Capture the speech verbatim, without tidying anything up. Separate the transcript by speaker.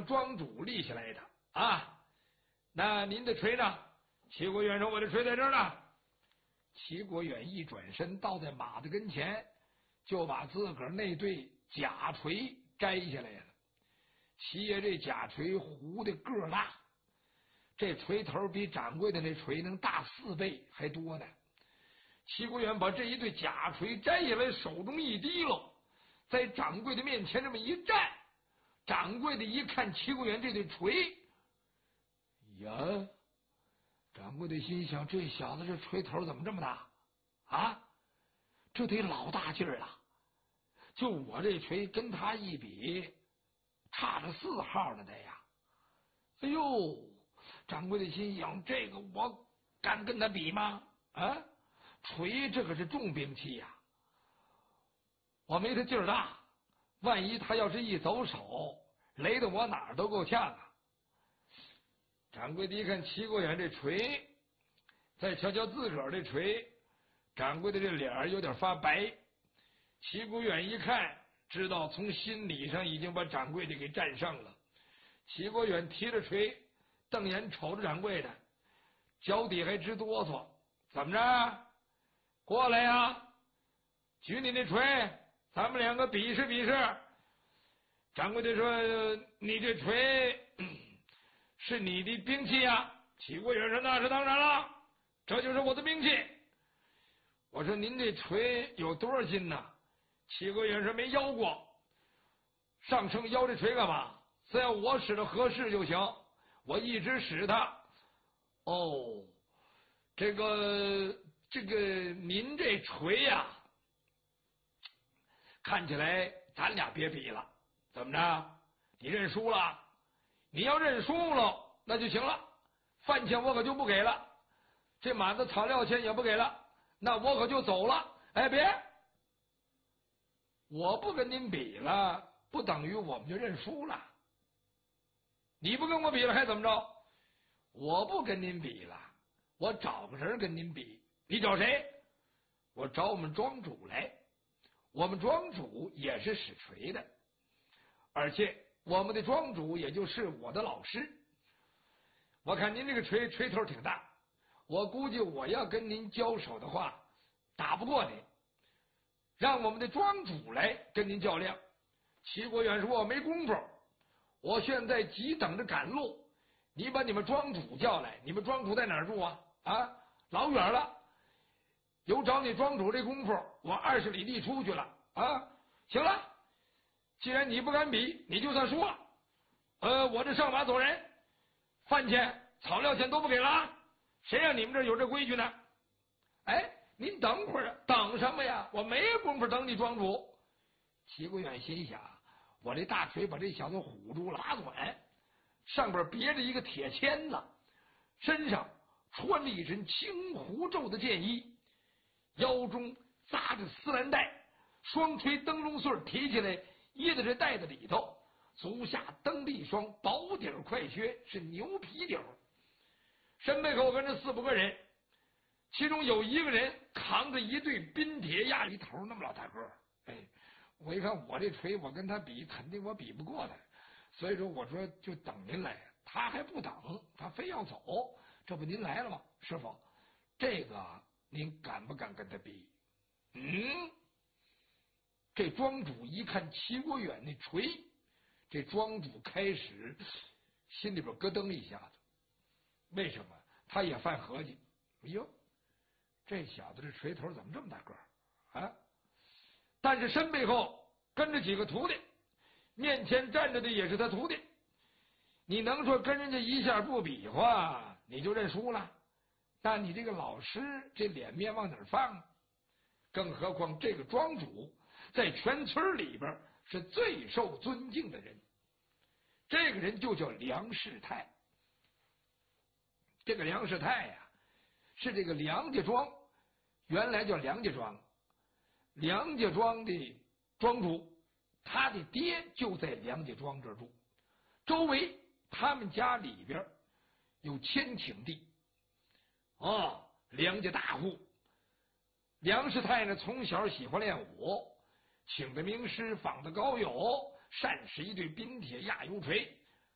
Speaker 1: 庄主立下来的啊。那您的锤呢？齐国远说：“我的锤在这儿呢。”齐国远一转身，倒在马的跟前，就把自个儿那对假锤摘下来了。齐爷这假锤弧的个儿大，这锤头比掌柜的那锤能大四倍还多呢。齐国远把这一对假锤摘下来，手中一提溜，在掌柜的面前这么一站。掌柜的一看齐国远这对锤，呀！掌柜的心想：这小子这锤头怎么这么大啊？这得老大劲儿了。就我这锤跟他一比，差着四号呢得呀！哎呦！掌柜的心想：这个我敢跟他比吗？啊！锤这可是重兵器呀、啊，我没他劲儿大，万一他要是一走手，雷得我哪儿都够呛啊！掌柜的一看齐国远这锤，再瞧瞧自个儿这锤，掌柜的这脸有点发白。齐国远一看，知道从心理上已经把掌柜的给战胜了。齐国远提着锤，瞪眼瞅着掌柜的，脚底还直哆嗦。怎么着？过来呀！举你那锤，咱们两个比试比试。掌柜的说：“你这锤是你的兵器呀？”齐国远说：“那是当然了，这就是我的兵器。”我说：“您这锤有多少斤呢？”齐国远说：“没腰过，上升腰这锤干嘛？只要我使的合适就行，我一直使它。”哦，这个这个，您这锤呀、啊，看起来咱俩别比了。怎么着？你认输了？你要认输了，那就行了。饭钱我可就不给了，这马的草料钱也不给了，那我可就走了。哎，别！我不跟您比了，不等于我们就认输了。你不跟我比了，还怎么着？我不跟您比了，我找个人跟您比。你找谁？我找我们庄主来。我们庄主也是使锤的，而且我们的庄主也就是我的老师。我看您这个锤锤头挺大，我估计我要跟您交手的话，打不过您。让我们的庄主来跟您较量。齐国远说：“我没工夫，我现在急等着赶路。你把你们庄主叫来，你们庄主在哪儿住啊？啊，老远了。有找你庄主这功夫，我二十里地出去了啊！行了，既然你不敢比，你就算输了。呃，我这上马走人，饭钱、草料钱都不给了啊！谁让你们这有这规矩呢？哎，您等会儿啊，等什么呀？我没工夫等你庄主。”齐国远心想：我这大锤把这小子唬住了，打短，上边别着一个铁签子，身上穿着一身青狐皱的箭衣，腰中扎着丝蓝带，双锤灯笼穗提起来掖在这带子里头，足下蹬着一双薄底快靴，是牛皮底儿。身背后跟着四五个人，其中有一个人扛着一对冰铁压一头那么老大个儿。哎，我一看我这锤，我跟他比，肯定我比不过他，所以说我说就等您来。他还不等，他非要走。这不您来了吗，师傅？这个您敢不敢跟他比？嗯，这庄主一看齐国远那锤，这庄主开始心里边咯噔一下子。为什么？他也犯合计。哎呦，这小子这锤头怎么这么大个儿啊？但是身背后跟着几个徒弟，面前站着的也是他徒弟。你能说跟人家一下不比划你就认输了？那你这个老师这脸面往哪儿放？更何况这个庄主在全村里边是最受尊敬的人，这个人就叫梁世泰。这个梁世泰呀、啊，是这个梁家庄，原来叫梁家庄，梁家庄的庄主，他的爹就在梁家庄这儿住，周围他们家里边有千顷地，哦，梁家大户。梁世泰呢，从小喜欢练武，请的名师，访的高友，善使一对冰铁压油锤，